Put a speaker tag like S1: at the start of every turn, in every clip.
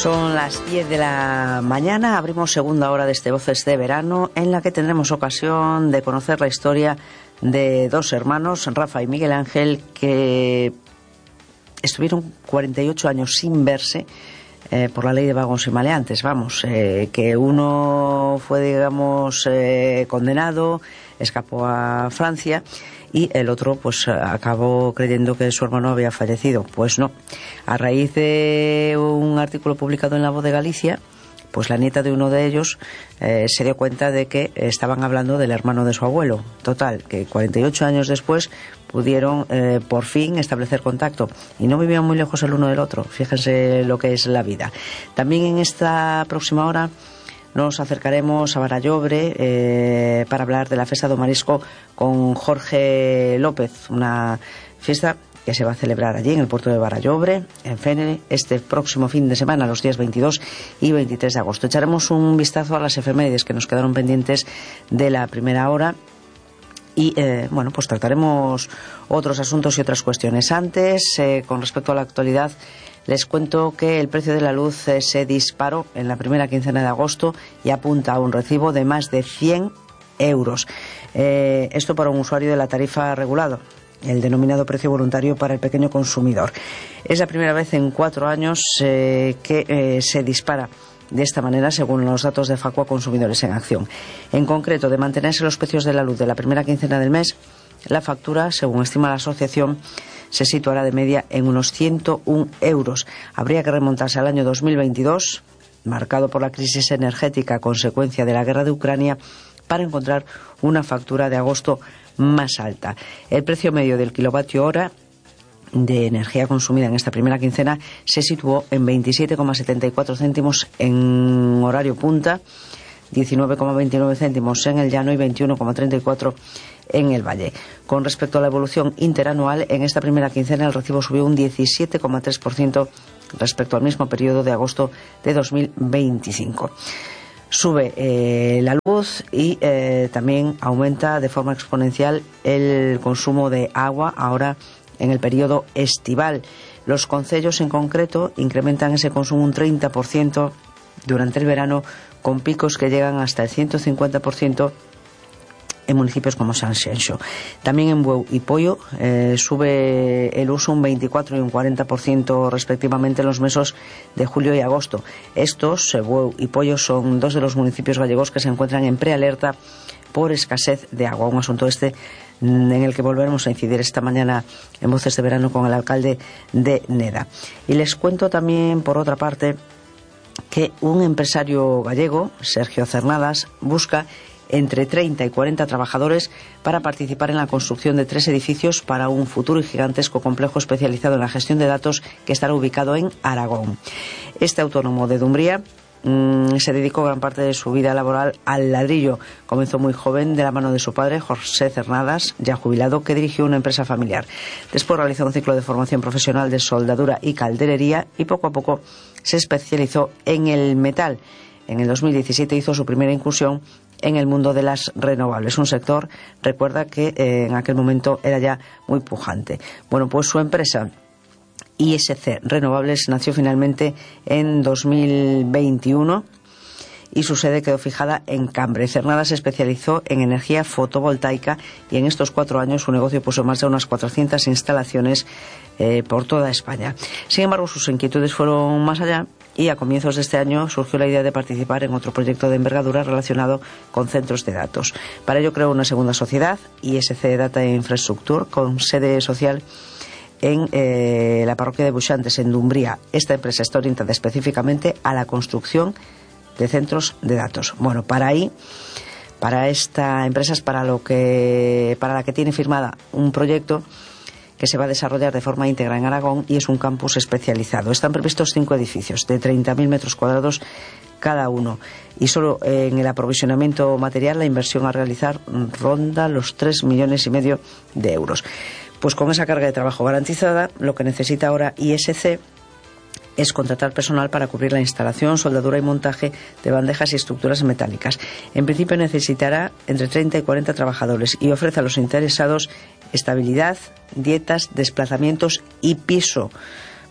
S1: Son las 10 de la mañana, abrimos segunda hora de este Voces de Verano, en la que tendremos ocasión de conocer la historia de dos hermanos, Rafa y Miguel Ángel, que estuvieron 48 años sin verse por la ley de vagos y maleantes. Que uno fue, digamos, condenado, escapó a Francia, y el otro pues acabó creyendo que su hermano había fallecido. Pues no. A raíz de un artículo publicado en La Voz de Galicia, pues la nieta de uno de ellos se dio cuenta de que estaban hablando del hermano de su abuelo. Total, que 48 años después pudieron por fin establecer contacto, y no vivían muy lejos el uno del otro. Fíjense lo que es la vida. También en esta próxima hora nos acercaremos a Barallobre para hablar de la Festa do Marisco con Jorge López, una fiesta que se va a celebrar allí en el puerto de Barallobre, en Fene, este próximo fin de semana, los días 22 y 23 de agosto. Echaremos un vistazo a las efemérides que nos quedaron pendientes de la primera hora y, pues trataremos otros asuntos y otras cuestiones. Antes, con respecto a la actualidad, les cuento que el precio de la luz se disparó en la primera quincena de agosto y apunta a un recibo de más de 100 euros. Esto para un usuario de la tarifa regulada, el denominado precio voluntario para el pequeño consumidor. Es la primera vez en 4 años que se dispara de esta manera, según los datos de Facua Consumidores en Acción. En concreto, de mantenerse los precios de la luz de la primera quincena del mes, la factura, según estima la asociación, se situará de media en unos 101 euros. Habría que remontarse al año 2022, marcado por la crisis energética a consecuencia de la guerra de Ucrania, para encontrar una factura de agosto más alta. El precio medio del kilovatio hora de energía consumida en esta primera quincena se situó en 27,74 céntimos en horario punta, 19,29 céntimos en el llano y 21,34 en el valle. Con respecto a la evolución interanual, en esta primera quincena el recibo subió un 17,3% respecto al mismo periodo de agosto de 2025. Sube la luz y también aumenta de forma exponencial el consumo de agua ahora en el periodo estival. Los concellos en concreto incrementan ese consumo un 30% durante el verano, con picos que llegan hasta el 150% en municipios como Sanxenxo. También en Bueu y Pollo sube el uso un 24 y un 40% respectivamente en los meses de julio y agosto. Estos, Bueu y Pollo, son dos de los municipios gallegos que se encuentran en prealerta por escasez de agua. Un asunto en el que volveremos a incidir esta mañana en Voces de Verano con el alcalde de Neda. Y les cuento también, por otra parte, que un empresario gallego, Sergio Cernadas, busca entre 30 y 40 trabajadores para participar en la construcción de 3 edificios para un futuro y gigantesco complejo especializado en la gestión de datos que estará ubicado en Aragón. Este autónomo de Dumbría se dedicó gran parte de su vida laboral al ladrillo. Comenzó muy joven de la mano de su padre, José Cernadas, ya jubilado, que dirigió una empresa familiar. Después realizó un ciclo de formación profesional de soldadura y calderería y poco a poco se especializó en el metal. En el 2017 hizo su primera incursión en el mundo de las renovables, un sector, recuerda, que en aquel momento era ya muy pujante. Bueno, pues su empresa ISC Renovables nació finalmente en 2021 y su sede quedó fijada en Cambre. Cernadas se especializó en energía fotovoltaica y en estos 4 años su negocio puso en marcha unas 400 instalaciones por toda España. Sin embargo, sus inquietudes fueron más allá y a comienzos de este año surgió la idea de participar en otro proyecto de envergadura relacionado con centros de datos. Para ello creó una segunda sociedad, ISC Data Infrastructure, con sede social en la parroquia de Buxantes, en Dumbría. Esta empresa está orientada específicamente a la construcción de centros de datos. Bueno, para esta empresa es para la que tiene firmada un proyecto que se va a desarrollar de forma íntegra en Aragón y es un campus especializado. Están previstos 5 edificios de 30.000 metros cuadrados cada uno, y solo en el aprovisionamiento material la inversión a realizar ronda los 3,5 millones de euros. Pues con esa carga de trabajo garantizada, lo que necesita ahora ISC es contratar personal para cubrir la instalación, soldadura y montaje de bandejas y estructuras metálicas. En principio necesitará entre 30 y 40 trabajadores y ofrece a los interesados estabilidad, dietas, desplazamientos y piso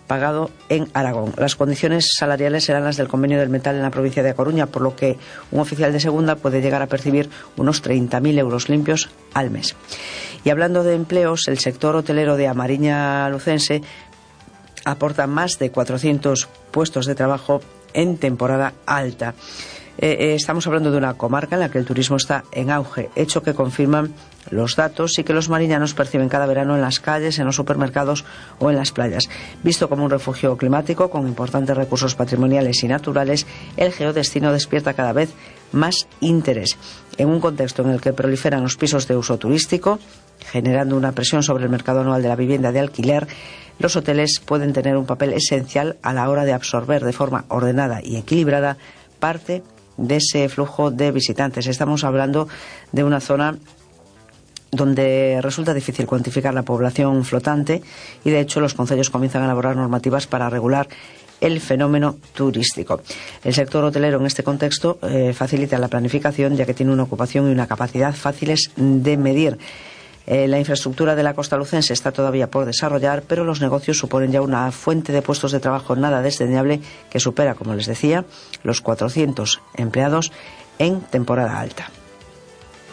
S1: pagado en Aragón. Las condiciones salariales serán las del convenio del metal en la provincia de A Coruña, por lo que un oficial de segunda puede llegar a percibir unos 30.000 euros limpios al mes. Y hablando de empleos, el sector hotelero de A Mariña Lucense aporta más de 400 puestos de trabajo en temporada alta. Estamos hablando de una comarca en la que el turismo está en auge, hecho que confirman los datos y que los mariñanos perciben cada verano en las calles, en los supermercados o en las playas. Visto como un refugio climático con importantes recursos patrimoniales y naturales, el geodestino despierta cada vez más interés. En un contexto en el que proliferan los pisos de uso turístico, generando una presión sobre el mercado anual de la vivienda de alquiler, los hoteles pueden tener un papel esencial a la hora de absorber de forma ordenada y equilibrada parte de ese flujo de visitantes. Estamos hablando de una zona donde resulta difícil cuantificar la población flotante y, de hecho, los concellos comienzan a elaborar normativas para regular el fenómeno turístico. El sector hotelero en este contexto facilita la planificación, ya que tiene una ocupación y una capacidad fáciles de medir. La infraestructura de la costa lucense está todavía por desarrollar, pero los negocios suponen ya una fuente de puestos de trabajo nada desdeñable que supera, como les decía, los 400 empleados en temporada alta.